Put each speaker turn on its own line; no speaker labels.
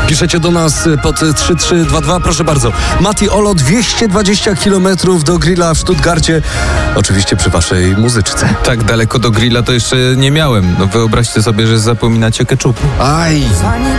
Piszecie do nas pod 3322, proszę bardzo. Mati Olo, 220 km do grilla w Stuttgarcie. Oczywiście przy waszej muzyczce.
Tak daleko do grilla to jeszcze nie miałem. No wyobraźcie sobie, że zapominacie keczupu.
Aj!